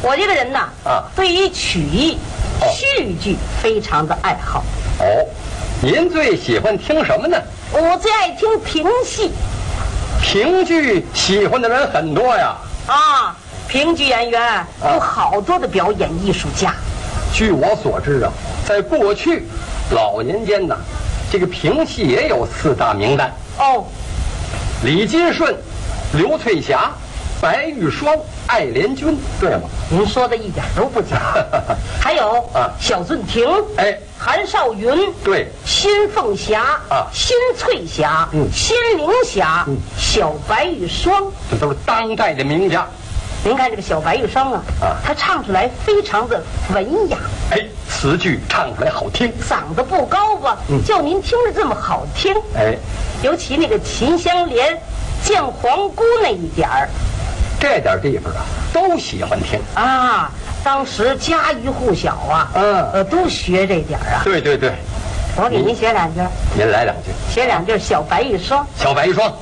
我这个人呐，对于曲艺、戏剧非常的爱好。 哦，您最喜欢听什么呢？ 我最爱听评戏。 评剧喜欢的人很多呀。 啊，评剧演员有好多的表演艺术家。 据我所知啊，在过去老年间呢，这个评戏也有4大名单。 哦， 李金顺、刘翠霞、白玉霜、艾莲君，对吗？ 您说的一点都不假。还有小俊廷，韩少云， 对， 新凤霞新翠霞，新灵霞，小白玉霜， 这都是当代的名家。 您看这个小白玉霜她唱出来非常的文雅， 词句唱出来好听， 嗓子不高吧，就您听着这么好听，尤其那个秦香莲、见皇姑那一点儿， 这点地方都喜欢听啊。当时家喻户晓都学这点儿啊。 对对对， 我给您学2句， 您来2句， 学2句小白玉霜。 小白玉霜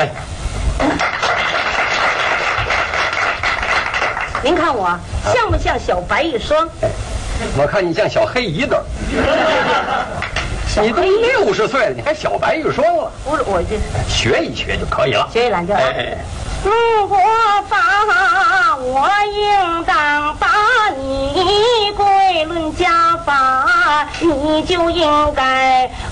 您看我像不像小白玉霜？ 我看你像小黑姨子。你都60岁了，你还小白玉霜了？ 不是，我这学一学就可以了。 学2句如果法，我应当把你归论家法，你就应该